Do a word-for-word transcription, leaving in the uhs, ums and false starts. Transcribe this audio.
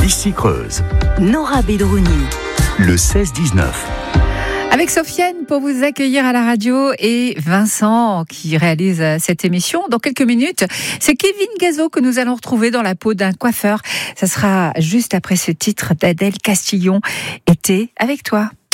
Ici Creuse, Nora Bedrouni. le seize dix-neuf. Avec Sofiane pour vous accueillir à la radio et Vincent qui réalise cette émission. Dans quelques minutes, c'est Kevin Gazo que nous allons retrouver dans la peau d'un coiffeur. Ça sera juste après ce titre d'Adèle Castillon. Été avec toi.